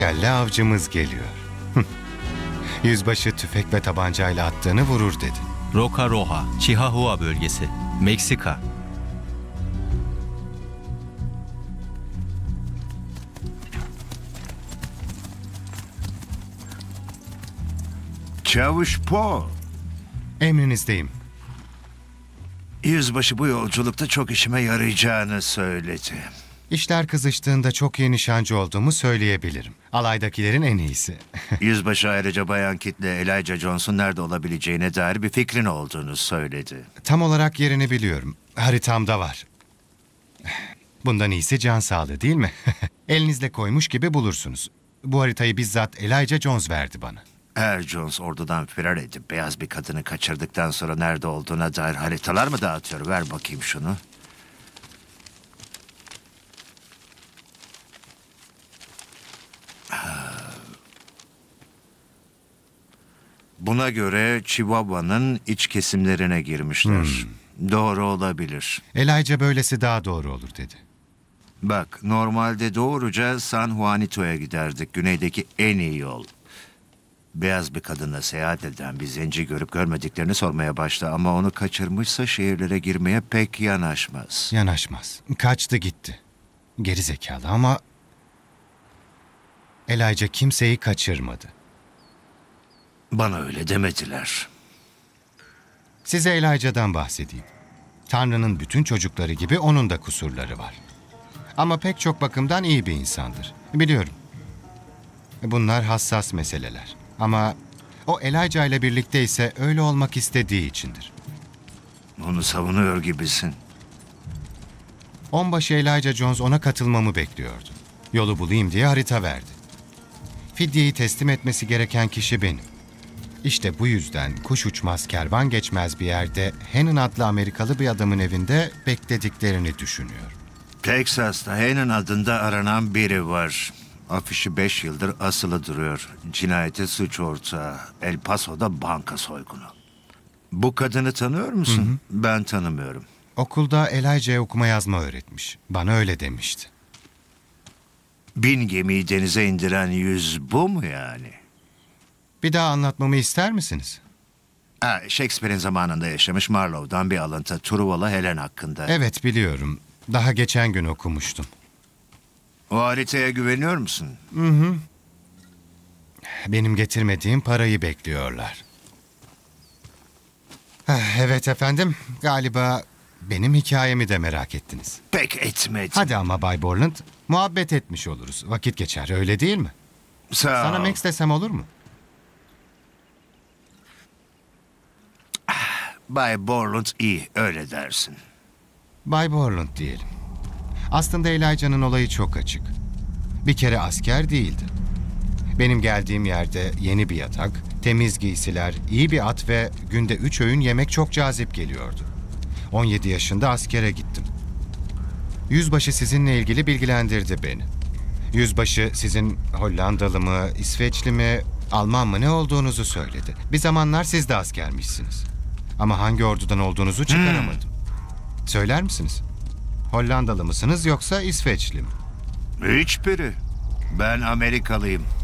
Kelle avcımız geliyor. Yüzbaşı tüfek ve tabancayla attığını vurur dedi. Roca Roja, Chihuahua bölgesi, Meksika. Çavuş Po. Emrinizdeyim. Yüzbaşı bu yolculukta çok işime yarayacağını söyledi. İşler kızıştığında çok iyi nişancı olduğumu söyleyebilirim. Alaydakilerin en iyisi. Yüzbaşı ayrıca Bayan Kitt'le Elijah Jones'un nerede olabileceğine dair bir fikrin olduğunu söyledi. Tam olarak yerini biliyorum. Haritamda var. Bundan iyisi can sağlığı değil mi? Elinizle koymuş gibi bulursunuz. Bu haritayı bizzat Elijah Jones verdi bana. Eğer Jones ordudan firar edip beyaz bir kadını kaçırdıktan sonra nerede olduğuna dair haritalar mı dağıtıyor? Ver bakayım şunu. Buna göre Chihuahua'nın iç kesimlerine girmişler. Doğru olabilir. Elijah böylesi daha doğru olur dedi. Bak, normalde doğruca San Juanito'ya giderdik. Güneydeki en iyi yol. Beyaz bir kadınla seyahat eden bir zenci görüp görmediklerini sormaya başla ama onu kaçırmışsa şehirlere girmeye pek yanaşmaz. Yanaşmaz. Kaçtı gitti. Geri zekalı ama Elijah kimseyi kaçırmadı. Bana öyle demediler. Size Elijah'dan bahsedeyim. Tanrı'nın bütün çocukları gibi onun da kusurları var. Ama pek çok bakımdan iyi bir insandır. Biliyorum. Bunlar hassas meseleler. Ama o Elijah ile birlikte ise öyle olmak istediği içindir. Onu savunuyor gibisin. Onbaşı Elijah Jones ona katılmamı bekliyordu. Yolu bulayım diye harita verdi. Fidyeyi teslim etmesi gereken kişi benim. İşte bu yüzden kuş uçmaz kervan geçmez bir yerde Hannon adlı Amerikalı bir adamın evinde beklediklerini düşünüyor. Texas'ta Hannon adında aranan biri var. Afişi 5 yıldır asılı duruyor. Cinayete suç ortağı. El Paso'da banka soygunu. Bu kadını tanıyor musun? Ben tanımıyorum. Okulda Elijah'ya okuma yazma öğretmiş. Bana öyle demişti. Bin gemiyi denize indiren yüz bu mu yani? Bir daha anlatmamı ister misiniz? Shakespeare'in zamanında yaşamış Marlowe'dan bir alıntı. Truvala Helen hakkında. Evet biliyorum. Daha geçen gün okumuştum. O haritaya güveniyor musun? Benim getirmediğim parayı bekliyorlar. Evet efendim. Galiba benim hikayemi de merak ettiniz. Pek etmedim. Hadi ama Bay Borland. Muhabbet etmiş oluruz. Vakit geçer öyle değil mi? Sağ Sana ol. Max desem olur mu? Bay Borland iyi, öyle dersin. Bay Borland diyelim. Aslında Elijah'nın olayı çok açık. Bir kere asker değildi. Benim geldiğim yerde yeni bir yatak, temiz giysiler, iyi bir at ve günde 3 öğün yemek çok cazip geliyordu. 17 yaşında askere gittim. Yüzbaşı sizinle ilgili bilgilendirdi beni. Yüzbaşı sizin Hollandalı mı, İsveçli mi, Alman mı ne olduğunuzu söyledi. Bir zamanlar siz de askermişsiniz. Ama hangi ordudan olduğunuzu çıkaramadım. Söyler misiniz? Hollandalı mısınız yoksa İsveçli mi? Hiçbiri. Ben Amerikalıyım.